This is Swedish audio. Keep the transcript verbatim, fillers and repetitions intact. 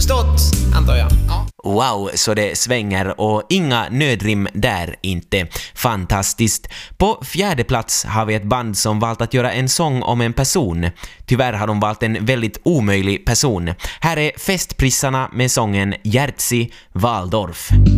förstått, antar jag. Ja. Wow, så det svänger och inga nödrim där inte. Fantastiskt. På fjärde plats har vi ett band som valt att göra en sång om en person. Tyvärr har de valt en väldigt omöjlig person. Här är Festprissarna med sången Jerzy Waldorf.